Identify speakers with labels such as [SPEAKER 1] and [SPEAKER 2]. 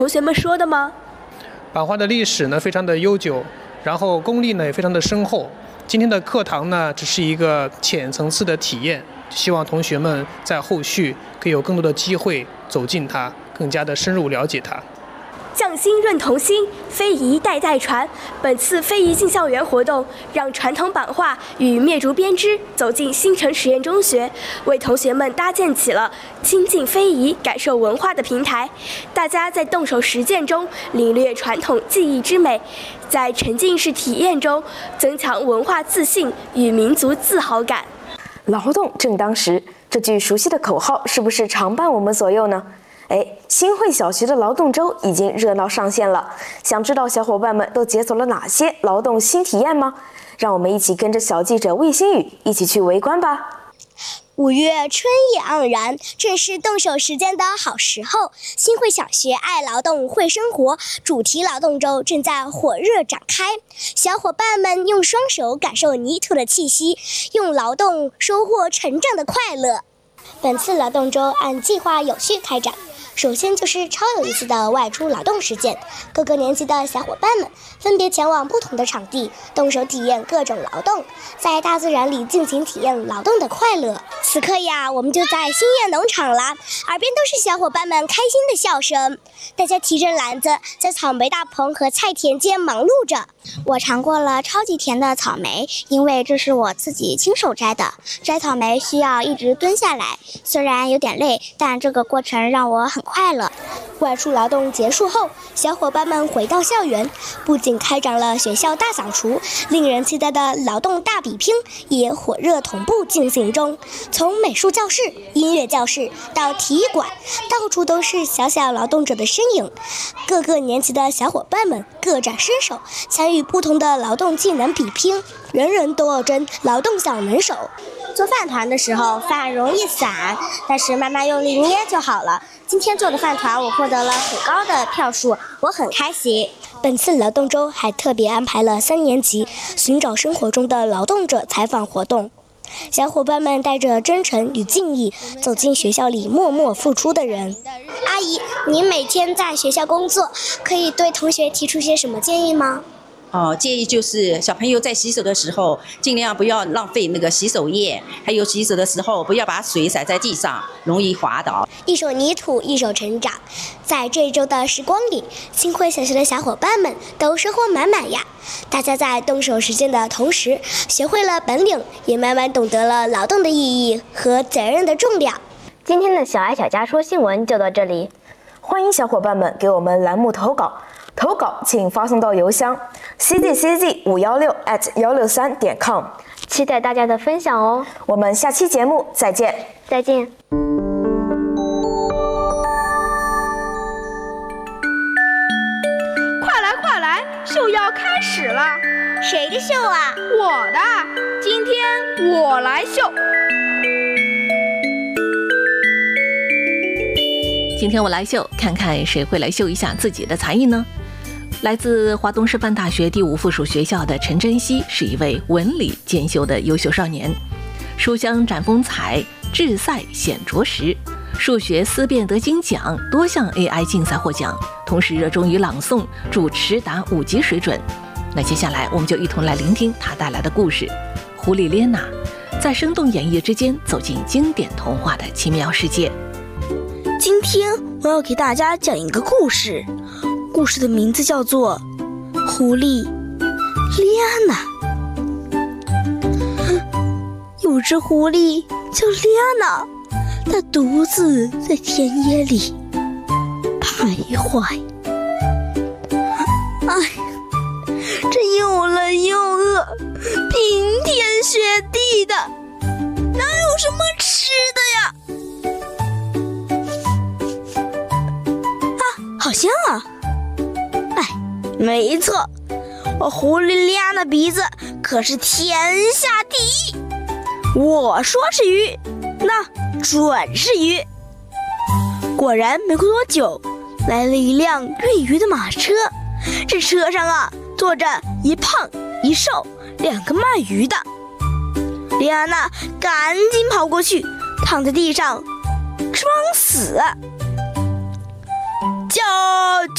[SPEAKER 1] 同学们说的吗？
[SPEAKER 2] 版画的历史呢非常的悠久，然后功力呢也非常的深厚。今天的课堂呢只是一个浅层次的体验，希望同学们在后续可以有更多的机会走进它，更加的深入了解它。
[SPEAKER 1] 匠心润童心，非遗代代传。本次非遗进校园活动，让传统版画与灭竹编织走进新城实验中学，为同学们搭建起了亲近非遗、感受文化的平台。大家在动手实践中领略传统技艺之美，在沉浸式体验中增强文化自信与民族自豪感。
[SPEAKER 3] 劳动正当时，这句熟悉的口号是不是常伴我们左右呢？新会小学的劳动周已经热闹上线了，想知道小伙伴们都解锁了哪些劳动新体验吗？让我们一起跟着小记者魏新宇一起去围观吧。
[SPEAKER 4] 5月春意盎然，正是动手实践的好时候。新会小学爱劳动会生活主题劳动周正在火热展开，小伙伴们用双手感受泥土的气息，用劳动收获成长的快乐。本次劳动周按计划有序开展，首先就是超有意思的外出劳动实践，各个年级的小伙伴们分别前往不同的场地，动手体验各种劳动，在大自然里尽情体验劳动的快乐。此刻呀，我们就在兴业农场啦，耳边都是小伙伴们开心的笑声，大家提着篮子在草莓大棚和菜田间忙碌着。
[SPEAKER 5] 我尝过了超级甜的草莓，因为这是我自己亲手摘的。摘草莓需要一直蹲下来，虽然有点累，但这个过程让我很快乐。
[SPEAKER 4] 外出劳动结束后，小伙伴们回到校园，不仅开展了学校大扫除，令人期待的劳动大比拼也火热同步进行中。从美术教室、音乐教室到体育馆，到处都是小小劳动者的身影。各个年级的小伙伴们各展身手，参与不同的劳动技能比拼，人人都要争劳动小能手。做饭团的时候，饭容易散，但是慢慢用力捏就好了。今天做的饭团，我获得了很高的票数，我很开心。本次劳动周还特别安排了3年级寻找生活中的劳动者采访活动，小伙伴们带着真诚与敬意走进学校里默默付出的人。阿姨，您每天在学校工作，可以对同学提出些什么建议吗？
[SPEAKER 6] 建议就是小朋友在洗手的时候尽量不要浪费那个洗手液，还有洗手的时候不要把水洒在地上，容易滑倒。
[SPEAKER 4] 一手泥土一手成长，在这一周的时光里，新会小学的小伙伴们都收获满满呀。大家在动手实践的同时，学会了本领，也慢慢懂得了劳动的意义和责任的重量。
[SPEAKER 3] 今天的小爱小家说新闻就到这里，欢迎小伙伴们给我们栏目投稿。投稿请发送到邮箱cgcg516@163.com，
[SPEAKER 7] 期待大家的分享哦。
[SPEAKER 3] 我们下期节目再见。
[SPEAKER 7] 再见。
[SPEAKER 8] 快来快来，秀要开始了。
[SPEAKER 4] 谁的秀啊？
[SPEAKER 8] 我的，今天我来秀。
[SPEAKER 9] 今天我来秀，看看谁会来秀一下自己的才艺呢？来自华东师范大学第5附属学校的陈珍熙是一位文理兼修的优秀少年，书香展风采，智赛显着实，数学思辨得金奖，多项 AI 竞赛获奖，同时热衷于朗诵，主持达5级水准。那接下来我们就一同来聆听他带来的故事《狐狸列娜》，在生动演绎之间走进经典童话的奇妙世界。
[SPEAKER 10] 今天我要给大家讲一个故事，故事的名字叫做《狐狸列娜》。有只狐狸叫列娜，它独自在田野里徘徊。这又冷又饿，冰天雪地的，哪有什么吃的呀？好香啊！没错，我狐狸列娜鼻子可是天下第一。我说是鱼，那准是鱼。果然，没过多久，来了一辆运鱼的马车。这车上坐着一胖一瘦2个卖鱼的。列娜赶紧跑过去，躺在地上装死。救